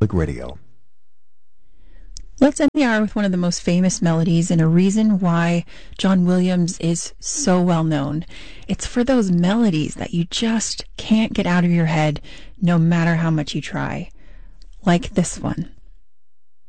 Radio. Let's end the hour with one of the most famous melodies and a reason why John Williams is so well known. It's for those melodies that you just can't get out of your head no matter how much you try. Like this one.